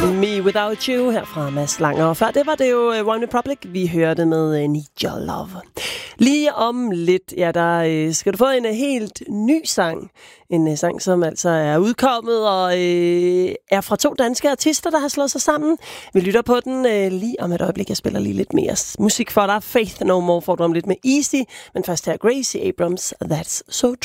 Me Without You her fra Mads Langer. Og før det var det jo One Republic, vi hørte med Need Your Love. Lige om lidt, ja, der skal du få en helt ny sang. En sang, som altså er udkommet og er fra 2 danske artister, der har slået sig sammen. Vi lytter på den lige om et øjeblik. Jeg spiller lige lidt mere musik for dig. Faith No More får du om lidt med Easy. Men først her Gracie Abrams, That's So True.